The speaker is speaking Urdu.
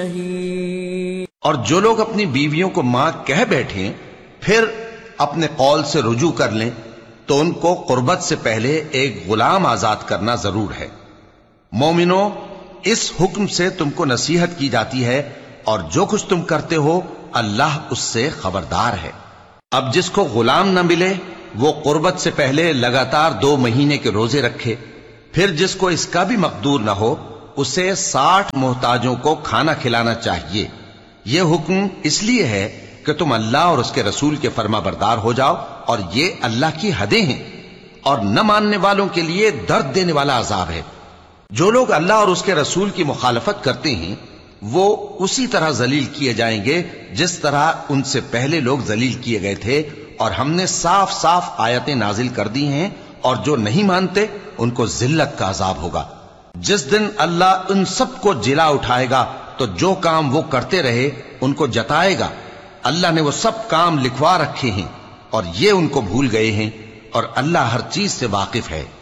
اور جو لوگ اپنی بیویوں کو ماں کہہ بیٹھیں پھر اپنے قول سے رجوع کر لیں تو ان کو قربت سے پہلے ایک غلام آزاد کرنا ضرور ہے۔ مومنو، اس حکم سے تم کو نصیحت کی جاتی ہے اور جو کچھ تم کرتے ہو اللہ اس سے خبردار ہے۔ اب جس کو غلام نہ ملے وہ قربت سے پہلے لگاتار 2 مہینے کے روزے رکھے، پھر جس کو اس کا بھی مقدور نہ ہو اسے 60 محتاجوں کو کھانا کھلانا چاہیے۔ یہ حکم اس لیے ہے کہ تم اللہ اور اس کے رسول کے فرما بردار ہو جاؤ، اور یہ اللہ کی حدیں ہیں، اور نہ ماننے والوں کے لیے درد دینے والا عذاب ہے۔ جو لوگ اللہ اور اس کے رسول کی مخالفت کرتے ہیں وہ اسی طرح ذلیل کیے جائیں گے جس طرح ان سے پہلے لوگ ذلیل کیے گئے تھے، اور ہم نے صاف صاف آیتیں نازل کر دی ہیں، اور جو نہیں مانتے ان کو ذلت کا عذاب ہوگا۔ جس دن اللہ ان سب کو جلا اٹھائے گا تو جو کام وہ کرتے رہے ان کو جتائے گا۔ اللہ نے وہ سب کام لکھوا رکھے ہیں اور یہ ان کو بھول گئے ہیں، اور اللہ ہر چیز سے واقف ہے۔